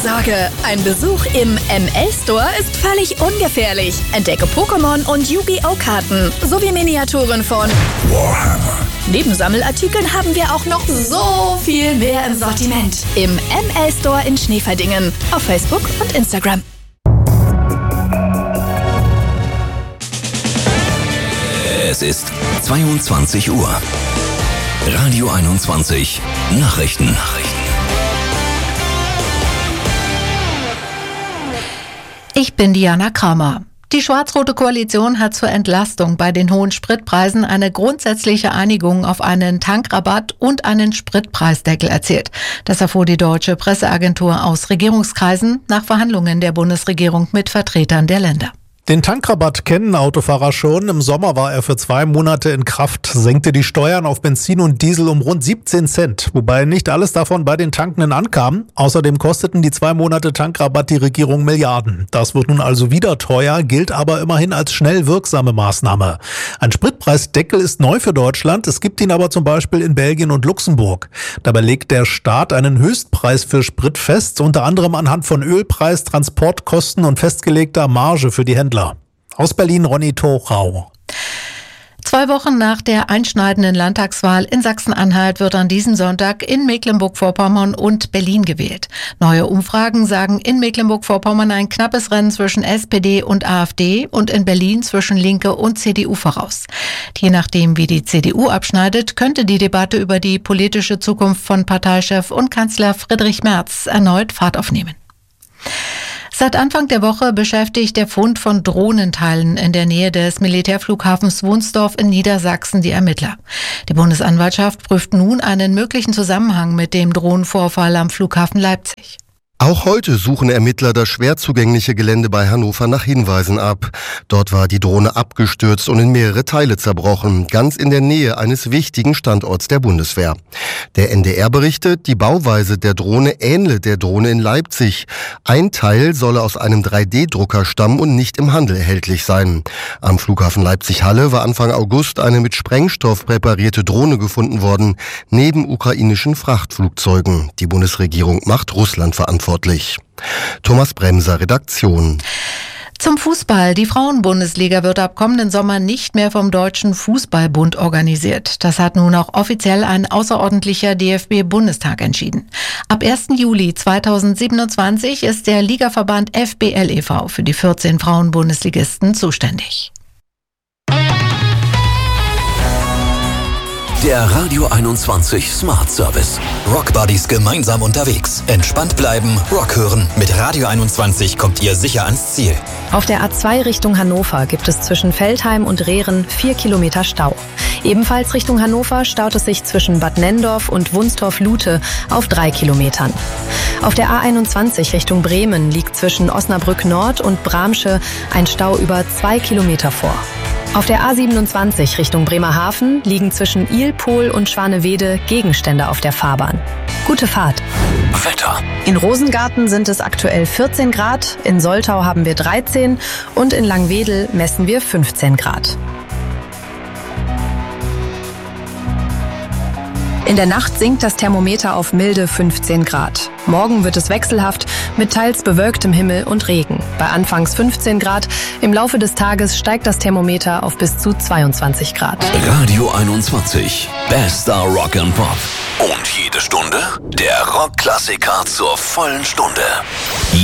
Sorge, ein Besuch im ML Store ist völlig ungefährlich. Entdecke Pokémon und Yu-Gi-Oh! Karten sowie Miniaturen von Warhammer. Neben Sammelartikeln haben wir auch noch so viel mehr im Sortiment. Im ML Store in Schneeverdingen. Auf Facebook und Instagram. Es ist 22 Uhr. Radio 21 Nachrichten. Ich bin Diana Kramer. Die schwarz-rote Koalition hat zur Entlastung bei den hohen Spritpreisen eine grundsätzliche Einigung auf einen Tankrabatt und einen Spritpreisdeckel erzielt. Das erfuhr die deutsche Presseagentur aus Regierungskreisen nach Verhandlungen der Bundesregierung mit Vertretern der Länder. Den Tankrabatt kennen Autofahrer schon. Im Sommer war er für 2 Monate in Kraft, senkte die Steuern auf Benzin und Diesel um rund 17 Cent, wobei nicht alles davon bei den Tankenden ankam. Außerdem kosteten die 2 Monate Tankrabatt die Regierung Milliarden. Das wird nun also wieder teuer, gilt aber immerhin als schnell wirksame Maßnahme. Ein Spritpreisdeckel ist neu für Deutschland, es gibt ihn aber zum Beispiel in Belgien und Luxemburg. Dabei legt der Staat einen Höchstpreis für Sprit fest, unter anderem anhand von Ölpreis, Transportkosten und festgelegter Marge für die Händler. Aus Berlin Ronny Torau. 2 Wochen nach der einschneidenden Landtagswahl in Sachsen-Anhalt wird an diesem Sonntag in Mecklenburg-Vorpommern und Berlin gewählt. Neue Umfragen sagen in Mecklenburg-Vorpommern ein knappes Rennen zwischen SPD und AfD und in Berlin zwischen Linke und CDU voraus. Je nachdem, wie die CDU abschneidet, könnte die Debatte über die politische Zukunft von Parteichef und Kanzler Friedrich Merz erneut Fahrt aufnehmen. Seit Anfang der Woche beschäftigt der Fund von Drohnenteilen in der Nähe des Militärflughafens Wunsdorf in Niedersachsen die Ermittler. Die Bundesanwaltschaft prüft nun einen möglichen Zusammenhang mit dem Drohnenvorfall am Flughafen Leipzig. Auch heute suchen Ermittler das schwer zugängliche Gelände bei Hannover nach Hinweisen ab. Dort war die Drohne abgestürzt und in mehrere Teile zerbrochen, ganz in der Nähe eines wichtigen Standorts der Bundeswehr. Der NDR berichtet, die Bauweise der Drohne ähnle der Drohne in Leipzig. Ein Teil solle aus einem 3D-Drucker stammen und nicht im Handel erhältlich sein. Am Flughafen Leipzig-Halle war Anfang August eine mit Sprengstoff präparierte Drohne gefunden worden, neben ukrainischen Frachtflugzeugen. Die Bundesregierung macht Russland verantwortlich. Thomas Bremser, Redaktion. Zum Fußball. Die Frauenbundesliga wird ab kommenden Sommer nicht mehr vom Deutschen Fußballbund organisiert. Das hat nun auch offiziell ein außerordentlicher DFB-Bundestag entschieden. Ab 1. Juli 2027 ist der Ligaverband FBL e.V. für die 14 Frauenbundesligisten zuständig. Der Radio 21 Smart Service. Rockbuddies gemeinsam unterwegs. Entspannt bleiben, Rock hören. Mit Radio 21 kommt ihr sicher ans Ziel. Auf der A2 Richtung Hannover gibt es zwischen Veltheim und Rehren 4 Kilometer Stau. Ebenfalls Richtung Hannover staut es sich zwischen Bad Nenndorf und Wunstorf-Lute auf 3 Kilometern. Auf der A21 Richtung Bremen liegt zwischen Osnabrück Nord und Bramsche ein Stau über 2 Kilometer vor. Auf der A27 Richtung Bremerhaven liegen zwischen Ilpol und Schwanewede Gegenstände auf der Fahrbahn. Gute Fahrt. Wetter. In Rosengarten sind es aktuell 14 Grad, in Soltau haben wir 13 und in Langwedel messen wir 15 Grad. In der Nacht sinkt das Thermometer auf milde 15 Grad. Morgen wird es wechselhaft mit teils bewölktem Himmel und Regen. Bei anfangs 15 Grad, im Laufe des Tages steigt das Thermometer auf bis zu 22 Grad. Radio 21, bester Rock and Pop. Und jede Stunde der Rockklassiker zur vollen Stunde.